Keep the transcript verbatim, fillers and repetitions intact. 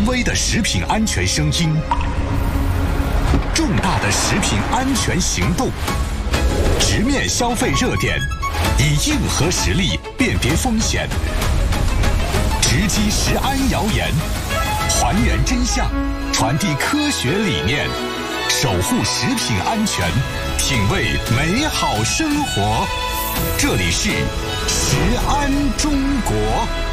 威的食品安全声音，重大的食品安全行动，直面消费热点，以硬核实力辨别风险，直击食安谣言，还原真相，传递科学理念，守护食品安全，品味美好生活。这里是食安中国。